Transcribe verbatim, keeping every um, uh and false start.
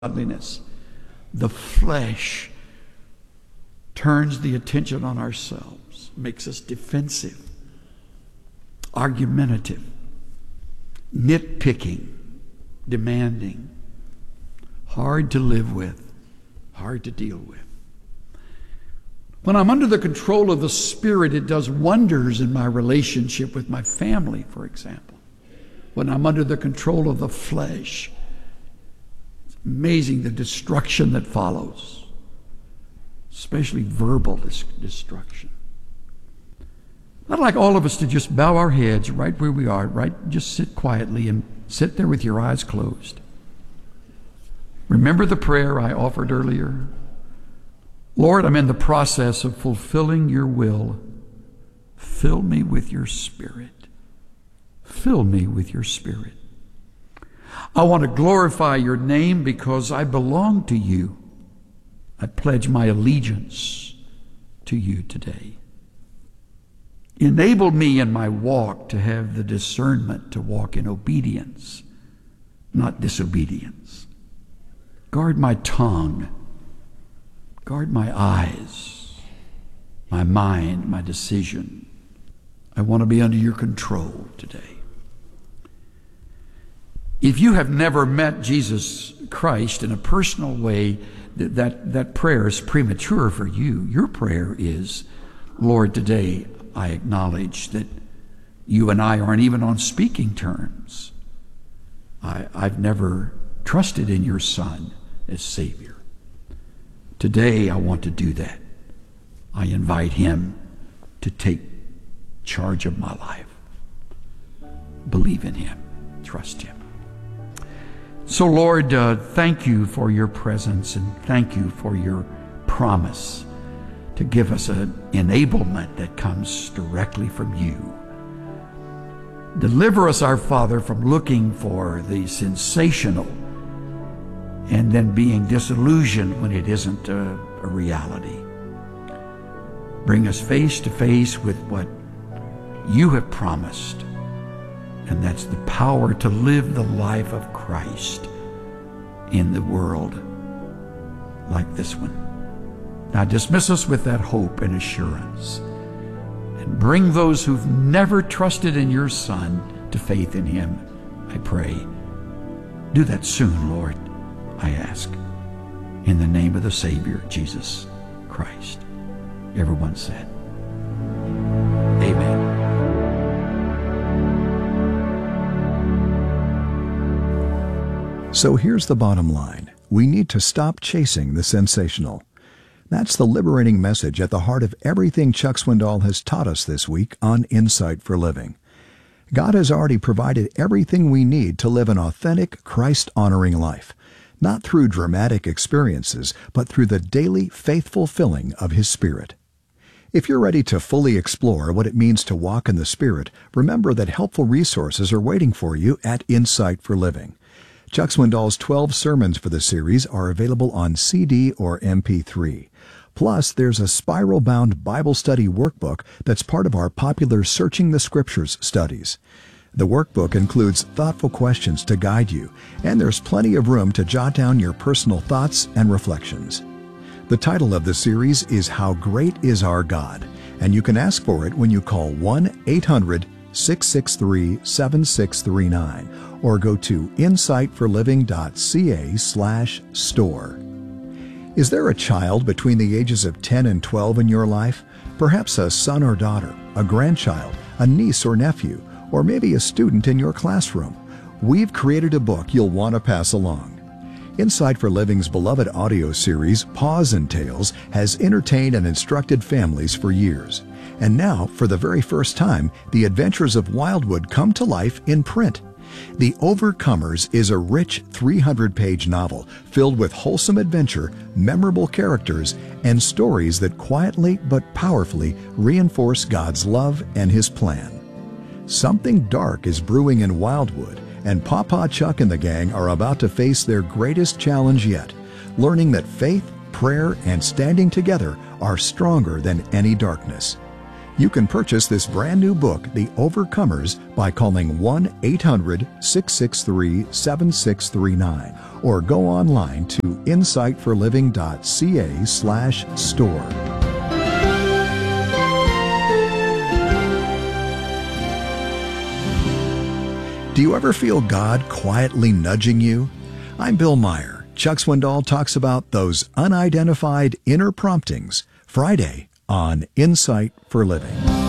godliness. The flesh turns the attention on ourselves, makes us defensive, argumentative, nitpicking, demanding, hard to live with, hard to deal with. When I'm under the control of the Spirit, it does wonders in my relationship with my family, for example. When I'm under the control of the flesh, it's amazing the destruction that follows, especially verbal destruction. I'd like all of us to just bow our heads right where we are, right? Just sit quietly and sit there with your eyes closed. Remember the prayer I offered earlier? Lord, I'm in the process of fulfilling your will. Fill me with your Spirit. Fill me with your Spirit. I want to glorify your name because I belong to you. I pledge my allegiance to you today. Enable me in my walk to have the discernment to walk in obedience, not disobedience. Guard my tongue. Guard my eyes, my mind, my decision. I want to be under your control today. If you have never met Jesus Christ in a personal way, that, that, that prayer is premature for you. Your prayer is, Lord, today I acknowledge that you and I aren't even on speaking terms. I, I've never trusted in your Son as Savior. Today I want to do that. I invite him to take charge of my life. Believe in him. Trust him. So Lord, uh, thank you for your presence and thank you for your promise to give us an enablement that comes directly from you. Deliver us, our Father, from looking for the sensational and then being disillusioned when it isn't a, a reality. Bring us face to face with what you have promised, and that's the power to live the life of Christ in the world like this one. Now dismiss us with that hope and assurance, and bring those who've never trusted in your Son to faith in him, I pray. Do that soon, Lord, I ask, in the name of the Savior, Jesus Christ. Everyone said, amen. So here's the bottom line. We need to stop chasing the sensational. That's the liberating message at the heart of everything Chuck Swindoll has taught us this week on Insight for Living. God has already provided everything we need to live an authentic, Christ-honoring life. Not through dramatic experiences, but through the daily faithful filling of his Spirit. If you're ready to fully explore what it means to walk in the Spirit, remember that helpful resources are waiting for you at Insight for Living. Chuck Swindoll's twelve sermons for the series are available on C D or M P three. Plus, there's a spiral-bound Bible study workbook that's part of our popular Searching the Scriptures studies. The workbook includes thoughtful questions to guide you, and there's plenty of room to jot down your personal thoughts and reflections. The title of the series is How Great Is Our God, and you can ask for it when you call one eight hundred, six six three, seven six three nine or go to insightforliving.ca slash store. Is there a child between the ages of ten and twelve in your life? Perhaps a son or daughter, a grandchild, a niece or nephew, or maybe a student in your classroom. We've created a book you'll want to pass along. Insight for Living's beloved audio series, Paws and Tales, has entertained and instructed families for years. And now, for the very first time, the adventures of Wildwood come to life in print. The Overcomers is a rich three hundred page novel filled with wholesome adventure, memorable characters, and stories that quietly but powerfully reinforce God's love and his plan. Something dark is brewing in Wildwood, and Papa Chuck and the gang are about to face their greatest challenge yet, learning that faith, prayer, and standing together are stronger than any darkness. You can purchase this brand new book, The Overcomers, by calling one eight hundred, six six three, seven six three nine or go online to insight for living dot c a slash store. Do you ever feel God quietly nudging you? I'm Bill Meyer. Chuck Swindoll talks about those unidentified inner promptings Friday on Insight for Living.